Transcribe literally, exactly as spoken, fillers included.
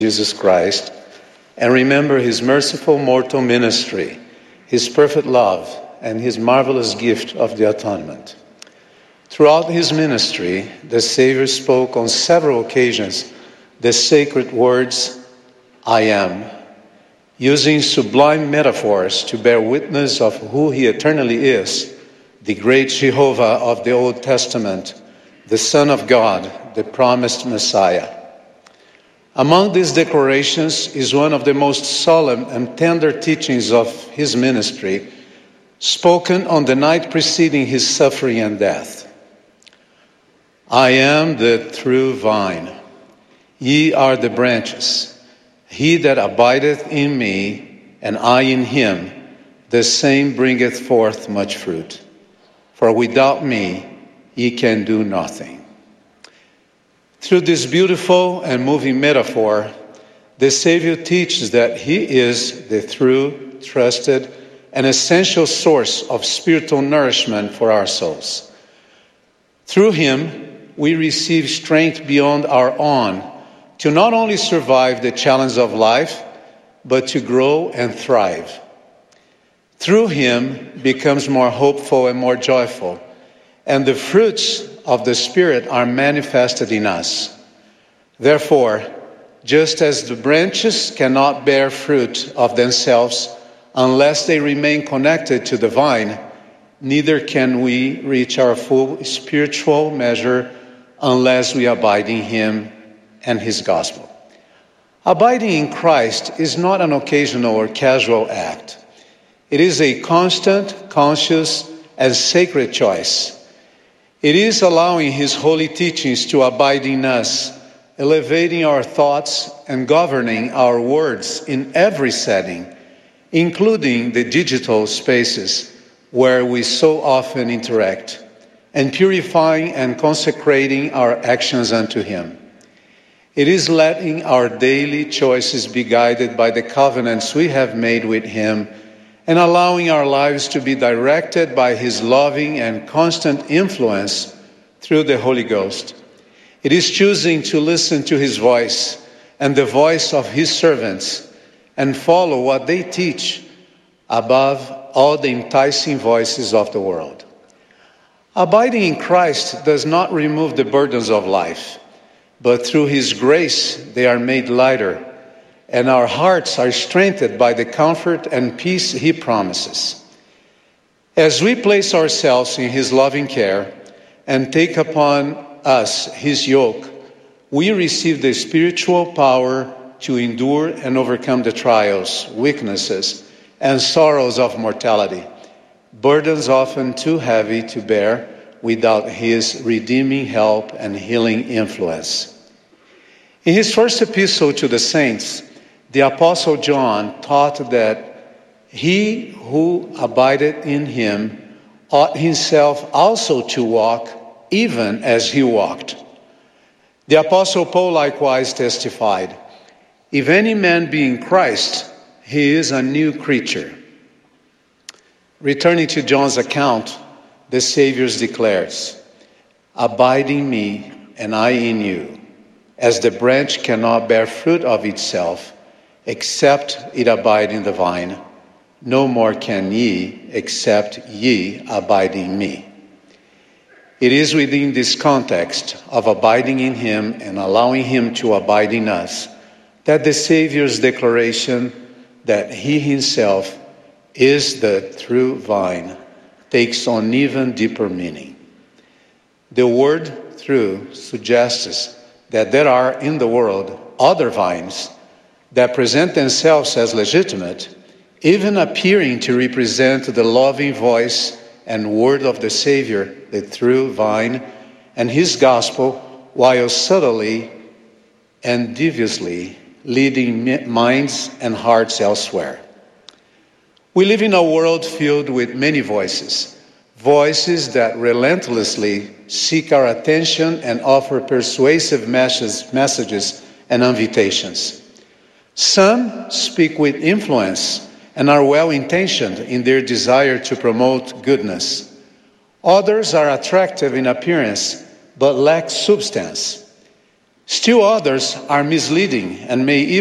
Jesus Christ, and remember his merciful mortal ministry, his perfect love, and his marvelous gift of the atonement. Throughout his ministry, the Savior spoke on several occasions the sacred words, I am, using sublime metaphors to bear witness of who he eternally is, the great Jehovah of the Old Testament, the Son of God, the promised Messiah. Among these declarations is one of the most solemn and tender teachings of his ministry, spoken on the night preceding his suffering and death. I am the true vine. Ye are the branches. He that abideth in me, and I in him, the same bringeth forth much fruit. For without me ye can do nothing. Through this beautiful and moving metaphor, the Savior teaches that he is the true, trusted, and essential source of spiritual nourishment for our souls. Through him, we receive strength beyond our own to not only survive the challenge of life, but to grow and thrive. Through him becomes more hopeful and more joyful, and the fruits of the Spirit are manifested in us. Therefore, just as the branches cannot bear fruit of themselves unless they remain connected to the vine, neither can we reach our full spiritual measure unless we abide in him and his gospel. Abiding in Christ is not an occasional or casual act. It is a constant, conscious, and sacred choice. It is allowing his holy teachings to abide in us, elevating our thoughts and governing our words in every setting, including the digital spaces where we so often interact, and purifying and consecrating our actions unto him. It is letting our daily choices be guided by the covenants we have made with him, and allowing our lives to be directed by his loving and constant influence through the Holy Ghost. It is choosing to listen to his voice and the voice of his servants and follow what they teach above all the enticing voices of the world. Abiding in Christ does not remove the burdens of life, but through his grace they are made lighter, and our hearts are strengthened by the comfort and peace he promises. As we place ourselves in his loving care and take upon us his yoke, we receive the spiritual power to endure and overcome the trials, weaknesses, and sorrows of mortality, burdens often too heavy to bear without his redeeming help and healing influence. In his first epistle to the saints, the Apostle John taught that he who abideth in him ought himself also to walk even as he walked. The Apostle Paul likewise testified, if any man be in Christ, he is a new creature. Returning to John's account, the Savior declares, abide in me and I in you, as the branch cannot bear fruit of itself, except it abide in the vine, no more can ye, except ye abide in me. It is within this context of abiding in him and allowing him to abide in us that the Savior's declaration that he himself is the true vine takes on even deeper meaning. The word true suggests that there are in the world other vines that present themselves as legitimate, even appearing to represent the loving voice and word of the Savior, the true vine, and his gospel, while subtly and deviously leading minds and hearts elsewhere. We live in a world filled with many voices, voices that relentlessly seek our attention and offer persuasive messages and invitations. Some speak with influence and are well-intentioned in their desire to promote goodness. Others are attractive in appearance but lack substance. Still others are misleading and may